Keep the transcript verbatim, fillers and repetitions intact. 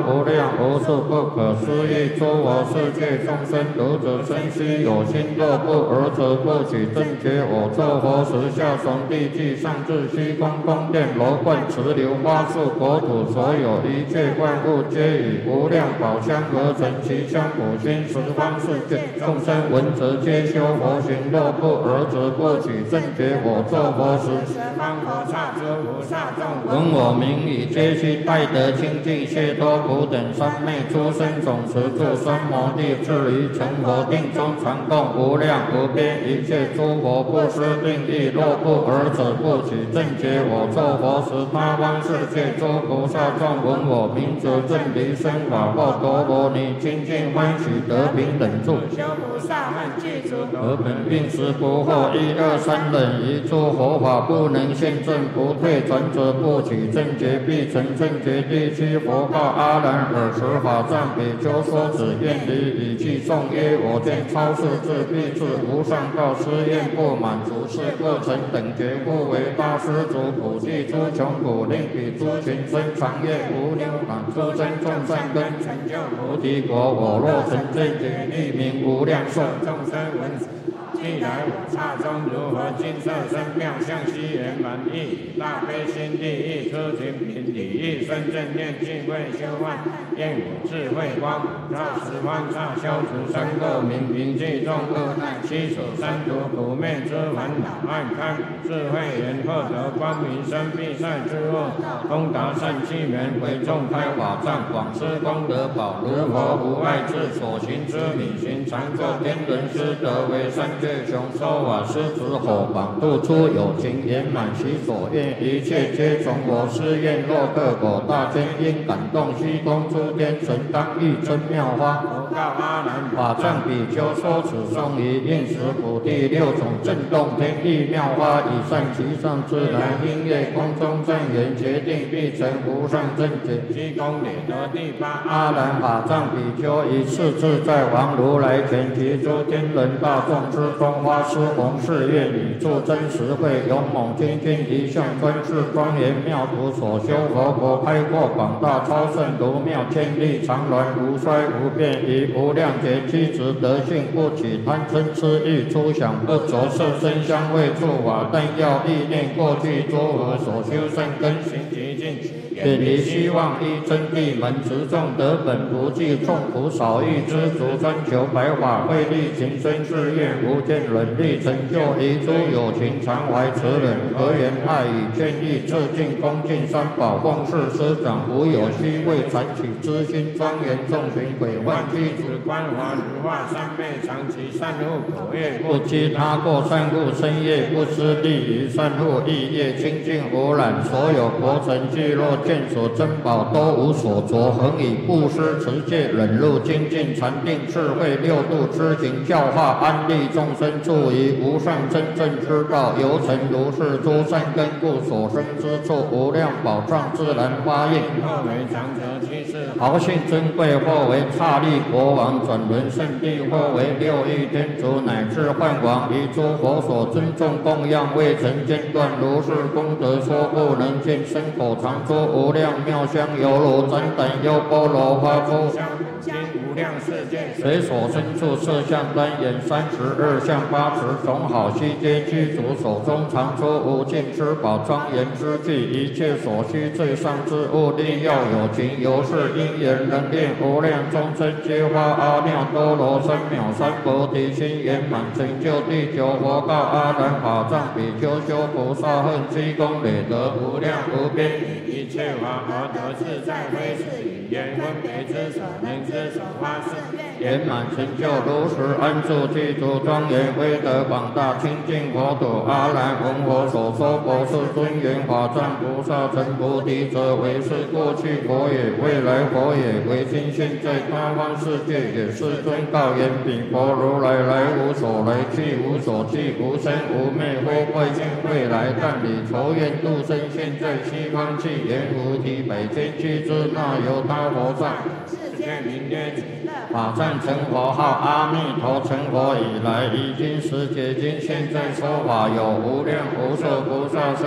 无量无数不可思议诸佛世界众生，如者生息有心，若不尔者不取正觉。我作佛时，下从地际，上至虚空宫殿楼观池流花树国土，所有一切万物，皆以无量宝香而成。其香普熏十方世界众生闻则皆修佛行，若不尔者不取正觉。我作佛时，十方佛刹诸菩萨众闻我名已，皆悉拜得清净谢多普等三昧诸生种持住三摩地，至于成佛定中传供无量无边一切诸佛不施定意。若不尔者不取正觉。我作佛时，八方世界诸菩萨众闻我名则正离生法报陀罗尼，清净欢喜得平等住。修菩萨们具足得本并时不惑，一二三忍一诸佛法不能现证，不退转者不取正觉，必成正觉。第七佛告阿难：尔时法藏比丘说此愿离，以记颂曰：我见超世智必至无上道，施愿不满足，是过程等觉，故为大施主普济诸穷苦，令彼诸群生长业无量满，诸生众善根，成就菩提果。我若成正觉，立名无量寿。众生闻既来我刹中，如何金色身妙相悉圆满意，大悲心地意，出行品理意，生正念净慧修万，愿我智慧光普照十方刹，消除三恶名平济众恶难，七手三毒苦灭之烦恼，暗开智慧眼，获得光明生必赛之恶，通达善气缘，为众开法藏，广施功德宝，如佛无碍智，所行之理行，常作天人师德，为三界雄说法师子火榜，度出有情圆满其所愿，一切皆从我施愿。若克果大天因感动虚空诸天神，当欲真妙花。佛告阿难：法藏比丘说此颂仪，应时普地六种震动天地妙花，以善其上自然音乐，空中正言决定必成无上正觉。虚空里得第八阿难法藏比丘，一次自在王如来前，及诸天人大众之中，花施弘誓愿，以助真实慧，勇猛精进一向专事，庄严妙土所修佛国，开阔广大超胜如妙千里，常鸾无衰无变，以无量劫机直德性，不起贪嗔痴欲，出想不着色身香味触法，但要意念过去诸佛所修善根行极尽，远离希望依真谛门，持众得本不计，众苦少欲知足，专求白法慧力，情深誓愿无间忍力，成就一诸有情，常怀慈忍，和言爱语，劝义致敬，恭敬三宝，奉事师长，无有虚伪，传起之心，庄严众群，毁幻具子，观华如化，三昧常其善护口业，不积他过，善护身业，不失利于善护意业，清净无染，所有国城聚落见所珍宝，都无所着，恒以布施持戒忍辱精进禅定智慧六度知行教化，安利众生，助于无上真正之道，由成如是诸善根故，所生之处无量宝藏自然发应。或为长者居士，豪姓尊贵；或为刹利国王，转轮圣地；或为六欲天竺，乃至幻王，于诸佛所尊重供养，未曾间断。如是功德说不能尽，身口常说无量妙香，犹如旃檀优波罗花诸经无量世界，随所身处色相端严，三十二相八十种好悉皆具足，手中常出无尽之宝，庄严之具，一切所需最上之物，力要有情，由是因缘能令无量众生皆发阿耨多罗三藐三菩提心，圆满成就第九佛告阿难法藏比丘，修菩萨恨虚空累得无量无边，以一切法而得自在，非是语言分别之所能之所发誓，圆满成就如实安住具足庄严威德广大清净佛土。阿难闻我所说佛是尊严法藏菩萨成菩提者，为是过去佛也，未来佛也，为今现在他方世界也。世尊告言：彼佛如来来无所来，去无所去，无生无灭，或未见未来，但以仇怨度生，现在西方去，言无敌百千俱之，那由他佛藏。世界名曰法藏成佛号阿弥陀，成佛以来，已经十劫经，现在说法有无量无数菩萨。